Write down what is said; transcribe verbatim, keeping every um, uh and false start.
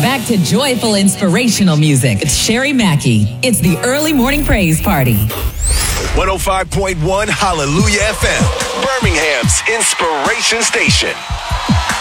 Back to joyful, inspirational music. It's Sherry Mackey. It's the early morning praise party. one oh five point one Hallelujah F M, Birmingham's inspiration station.